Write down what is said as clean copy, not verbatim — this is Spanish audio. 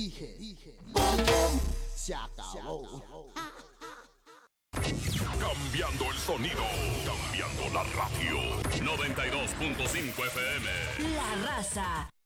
Se acabó. Cambiando el sonido, cambiando la radio. 92.5 FM. La Raza,